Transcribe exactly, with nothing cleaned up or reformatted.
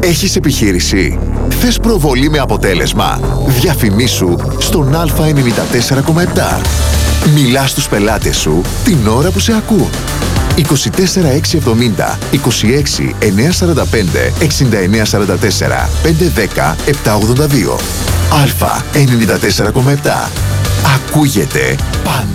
Έχεις επιχείρηση? Θες προβολή με αποτέλεσμα? Διαφημίσου στον Α ενενήντα τέσσερα κόμμα επτά. Μιλάς στους πελάτες σου την ώρα που σε ακούν. είκοσι τέσσερα εξακόσια εβδομήντα, είκοσι έξι εννιακόσια σαράντα πέντε, εξήντα εννέα σαράντα τέσσερα, πεντακόσια δέκα, επτακόσια ογδόντα δύο. Α ενενήντα τέσσερα κόμμα επτά. Ακούγεται πάντα.